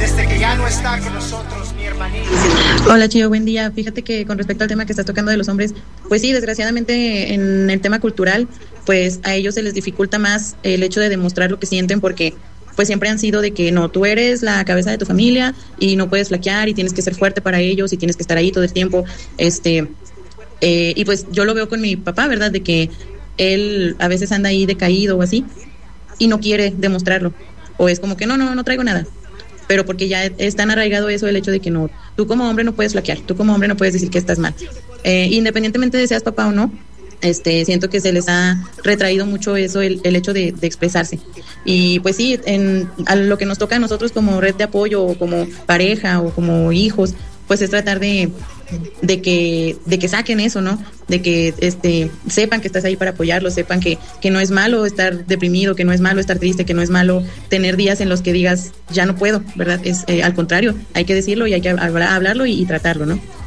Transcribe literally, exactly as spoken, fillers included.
desde que ya no está con nosotros mi hermanito. Hola, Chío, buen día. Fíjate que con respecto al tema que estás tocando de los hombres, pues sí, desgraciadamente en el tema cultural, pues a ellos se les dificulta más el hecho de demostrar lo que sienten, porque pues siempre han sido de que no, tú eres la cabeza de tu familia y no puedes flaquear y tienes que ser fuerte para ellos y tienes que estar ahí todo el tiempo. Este, eh, y pues yo lo veo con mi papá, ¿verdad? De que él a veces anda ahí decaído o así y no quiere demostrarlo. O es como que no, no, no traigo nada. Pero porque ya es tan arraigado eso, el hecho de que no, tú como hombre no puedes flaquear, tú como hombre no puedes decir que estás mal. Eh, independientemente de seas papá o no, este, siento que se les ha retraído mucho eso, el, el hecho de, de expresarse. Y pues sí, en, a lo que nos toca a nosotros como red de apoyo, o como pareja, o como hijos, pues es tratar de, de que, de que saquen eso, ¿no? De que este, sepan que estás ahí para apoyarlos, sepan que, que no es malo estar deprimido, que no es malo estar triste, que no es malo tener días en los que digas, ya no puedo, ¿verdad? Es eh, al contrario, hay que decirlo y hay que hablarlo y, y tratarlo, ¿no?